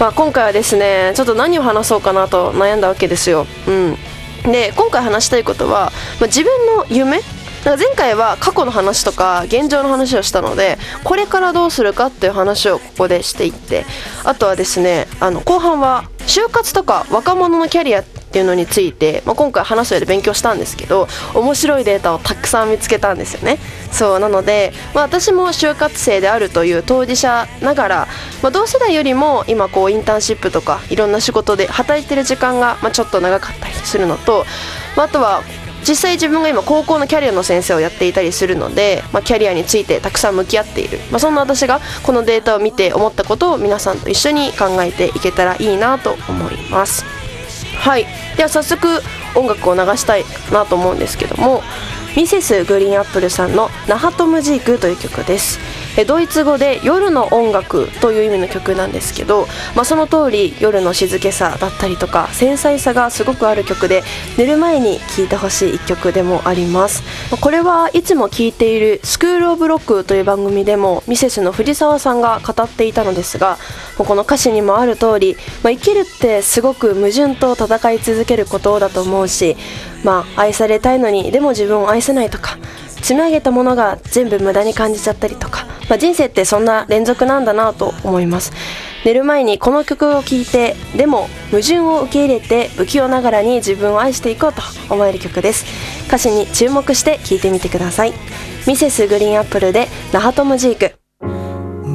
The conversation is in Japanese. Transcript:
今回はですね、ちょっと何を話そうかなと悩んだわけですよ。で、今回話したいことは、自分の夢、前回は過去の話とか現状の話をしたので、これからどうするかっていう話をここでしていって、あとはですね、後半は就活とか若者のキャリアっていうのについて、今回話す上で勉強したんですけど、面白いデータをたくさん見つけたんですよね。そうなので、私も就活生であるという当事者ながら、同世代よりも今こうインターンシップとかいろんな仕事で働いてる時間がちょっと長かったりするのと、あとは実際自分が今高校のキャリアの先生をやっていたりするので、キャリアについてたくさん向き合っている、そんな私がこのデータを見て思ったことを皆さんと一緒に考えていけたらいいなと思います。はい、では早速音楽を流したいなと思うんですけども、ミセスグリーンアップルさんのナハトムジークという曲です。ドイツ語で夜の音楽という意味の曲なんですけど、その通り夜の静けさだったりとか繊細さがすごくある曲で、寝る前に聴いてほしい一曲でもあります。これはいつも聴いているスクールオブロックという番組でもミセスの藤沢さんが語っていたのですが、この歌詞にもある通り、生きるってすごく矛盾と戦い続けることだと思うし、愛されたいのにでも自分を愛せないとか、積み上げたものが全部無駄に感じちゃったりとか、人生ってそんな連続なんだなと思います。寝る前にこの曲を聴いて、でも矛盾を受け入れて不器用ながらに自分を愛していこうと思える曲です。歌詞に注目して聴いてみてください。ミセスグリーンアップルでナハトムジーク。